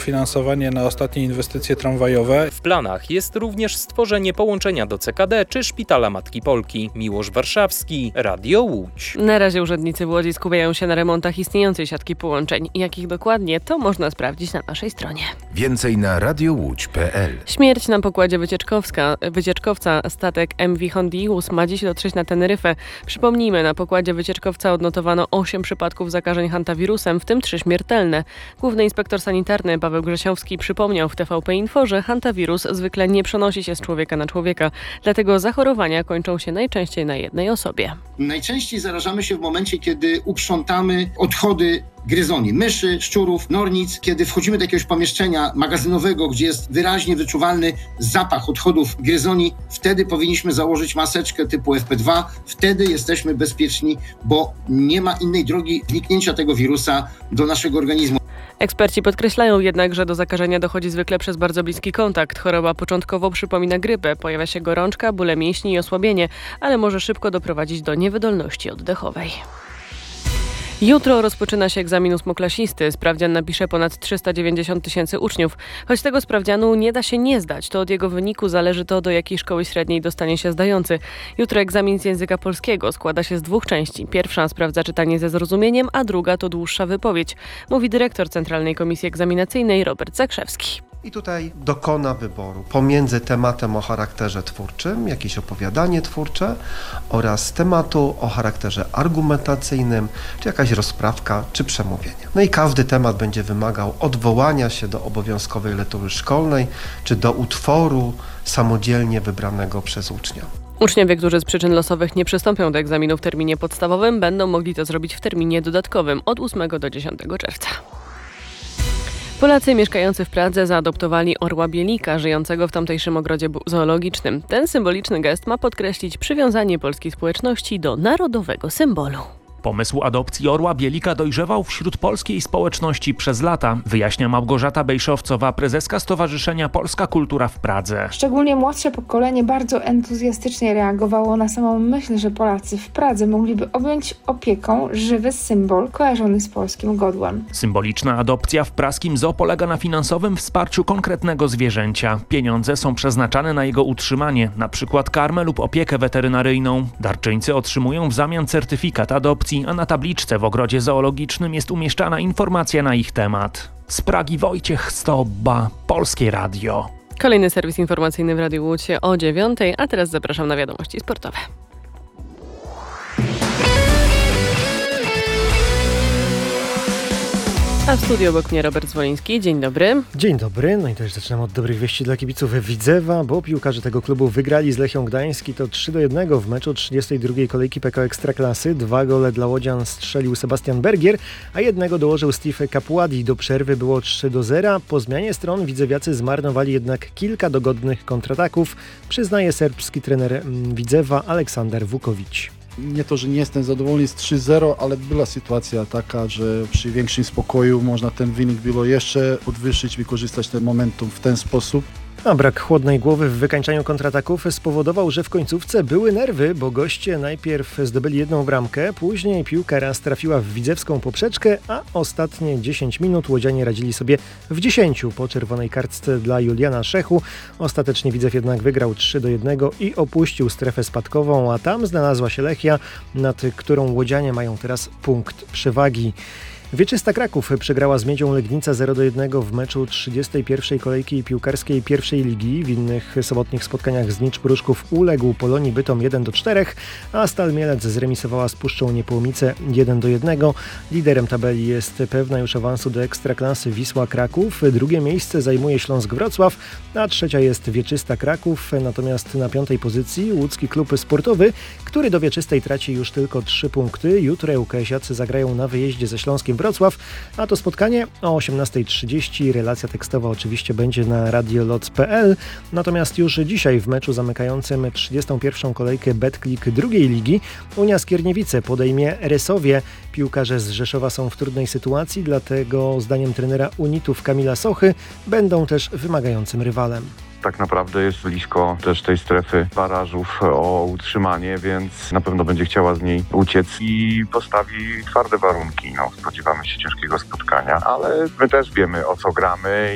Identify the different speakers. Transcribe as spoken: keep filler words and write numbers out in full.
Speaker 1: dofinansowanie na ostatnie inwestycje tramwajowe.
Speaker 2: W planach jest również stworzenie połączenia do C K D czy Szpitala Matki Polki. Miłosz Warszawski, Radio Łódź.
Speaker 3: Na razie urzędnicy w Łodzi skupiają się na remontach istniejącej siatki połączeń. Jakich dokładnie, to można sprawdzić na naszej stronie.
Speaker 4: Więcej na radiowódź kropka p l.
Speaker 3: Śmierć na pokładzie wycieczkowska. wycieczkowca statek M V Hondius ma dziś dotrzeć na Teneryfę. Przypomnijmy, na pokładzie wycieczkowca odnotowano osiem przypadków zakażeń hantawirusem, w tym trzy śmiertelne. Główny inspektor sanitarny Paweł Grzesiowski przypomniał w T V P Info, że hantawirus zwykle nie przenosi się z człowieka na człowieka, dlatego zachorowania kończą się najczęściej na jednej osobie.
Speaker 5: Najczęściej zarażamy się w momencie, kiedy uprzątamy odchody gryzoni, myszy, szczurów, nornic. Kiedy wchodzimy do jakiegoś pomieszczenia magazynowego, gdzie jest wyraźnie wyczuwalny zapach odchodów gryzoni, wtedy powinniśmy założyć maseczkę typu F P dwa. Wtedy jesteśmy bezpieczni, bo nie ma innej drogi wniknięcia tego wirusa do naszego organizmu.
Speaker 3: Eksperci podkreślają jednak, że do zakażenia dochodzi zwykle przez bardzo bliski kontakt. Choroba początkowo przypomina grypę, pojawia się gorączka, bóle mięśni i osłabienie, ale może szybko doprowadzić do niewydolności oddechowej. Jutro rozpoczyna się egzamin ósmoklasisty. Sprawdzian napisze ponad trzysta dziewięćdziesiąt tysięcy uczniów. Choć tego sprawdzianu nie da się nie zdać, to od jego wyniku zależy to, do jakiej szkoły średniej dostanie się zdający. Jutro egzamin z języka polskiego składa się z dwóch części. Pierwsza sprawdza czytanie ze zrozumieniem, a druga to dłuższa wypowiedź, mówi dyrektor Centralnej Komisji Egzaminacyjnej Robert Zakrzewski.
Speaker 6: I tutaj dokona wyboru pomiędzy tematem o charakterze twórczym, jakieś opowiadanie twórcze, oraz tematu o charakterze argumentacyjnym, czy jakaś rozprawka, czy przemówienie. No i każdy temat będzie wymagał odwołania się do obowiązkowej lektury szkolnej, czy do utworu samodzielnie wybranego przez ucznia.
Speaker 3: Uczniowie, którzy z przyczyn losowych nie przystąpią do egzaminu w terminie podstawowym, będą mogli to zrobić w terminie dodatkowym od ósmego do dziesiątego czerwca. Polacy mieszkający w Pradze zaadoptowali orła bielika, żyjącego w tamtejszym ogrodzie zoologicznym. Ten symboliczny gest ma podkreślić przywiązanie polskiej społeczności do narodowego symbolu.
Speaker 7: Pomysł adopcji orła bielika dojrzewał wśród polskiej społeczności przez lata, wyjaśnia Małgorzata Bejszowcowa, prezeska Stowarzyszenia Polska Kultura w Pradze.
Speaker 8: Szczególnie młodsze pokolenie bardzo entuzjastycznie reagowało na samą myśl, że Polacy w Pradze mogliby objąć opieką żywy symbol kojarzony z polskim godłem.
Speaker 7: Symboliczna adopcja w praskim zoo polega na finansowym wsparciu konkretnego zwierzęcia. Pieniądze są przeznaczane na jego utrzymanie, na przykład karmę lub opiekę weterynaryjną. Darczyńcy otrzymują w zamian certyfikat adopcji, a na tabliczce w ogrodzie zoologicznym jest umieszczana informacja na ich temat. Z Pragi Wojciech Stobba, Polskie Radio.
Speaker 3: Kolejny serwis informacyjny w Radiu Łódź o dziewiątej, a teraz zapraszam na wiadomości sportowe. A w studiu obok mnie Robert Zwoliński. Dzień dobry.
Speaker 9: Dzień dobry. No i też zaczynam od dobrych wieści dla kibiców Widzewa, bo piłkarze tego klubu wygrali z Lechią Gdańsk i to trzy do jednego w meczu trzydziestej drugiej kolejki P K O Ekstraklasy. Dwa gole dla łodzian strzelił Sebastian Bergier, a jednego dołożył Steve Capuadi. Do przerwy było trzy do zera. Po zmianie stron widzewiacy zmarnowali jednak kilka dogodnych kontrataków, przyznaje serbski trener Widzewa Aleksander Vukowicz.
Speaker 10: Nie to, że nie jestem zadowolony z trzy zero, ale była sytuacja taka, że przy większym spokoju można ten wynik było jeszcze podwyższyć, wykorzystać ten momentum w ten sposób.
Speaker 9: A brak chłodnej głowy w wykańczaniu kontrataków spowodował, że w końcówce były nerwy, bo goście najpierw zdobyli jedną bramkę, później piłka raz trafiła w widzewską poprzeczkę, a ostatnie dziesięć minut łodzianie radzili sobie w dziesięciu po czerwonej kartce dla Juliana Szechu. Ostatecznie Widzew jednak wygrał trzy do jednego i opuścił strefę spadkową, a tam znalazła się Lechia, nad którą łodzianie mają teraz punkt przewagi. Wieczysta Kraków przegrała z Miedzią Legnica zero do jednego w meczu trzydziestej pierwszej kolejki piłkarskiej pierwszej ligi. W innych sobotnich spotkaniach Znicz Pruszków uległ Polonii Bytom jeden do czterech, a Stal Mielec zremisowała z Puszczą Niepołomice jeden do jednego. Liderem tabeli jest pewna już awansu do Ekstraklasy Wisła Kraków. Drugie miejsce zajmuje Śląsk Wrocław, a trzecia jest Wieczysta Kraków. Natomiast na piątej pozycji łódzki klub sportowy, który do Wieczystej traci już tylko trzy punkty. Jutro ŁKS-iacy zagrają na wyjeździe ze Śląskiem Wrocław, a to spotkanie o osiemnastej trzydzieści. Relacja tekstowa oczywiście będzie na radioloc kropka p l. Natomiast już dzisiaj w meczu zamykającym trzydziestą pierwszą kolejkę Betclic drugiej ligi Unia Skierniewice podejmie Resowie. Piłkarze z Rzeszowa są w trudnej sytuacji, dlatego zdaniem trenera Unitów Kamila Sochy będą też wymagającym rywalem.
Speaker 11: Tak naprawdę jest blisko też tej strefy barażów o utrzymanie, więc na pewno będzie chciała z niej uciec i postawi twarde warunki. No, spodziewamy się ciężkiego spotkania, ale my też wiemy, o co gramy.